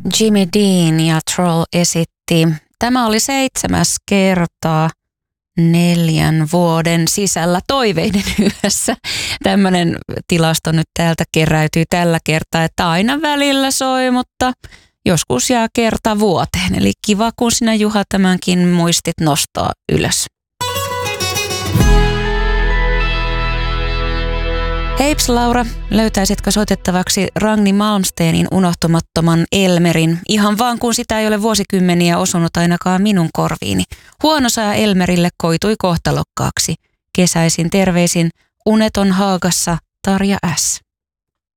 Jimmy Dean ja Troll esitti. Tämä oli 7. kertaa 4 vuoden sisällä Toiveiden yössä. Tämmöinen tilasto nyt täältä keräytyy tällä kertaa, että aina välillä soi, mutta joskus jää kerta vuoteen. Eli kiva, kun sinä Juha tämänkin muistit nostaa ylös. Heips Laura, löytäisitkö soitettavaksi Ragni Malmsteenin unohtumattoman Elmerin, ihan vaan kun sitä ei ole vuosikymmeniä osunut ainakaan minun korviini. Huono sää Elmerille koitui kohtalokkaaksi. Kesäisin terveisin Uneton Haagassa Tarja S.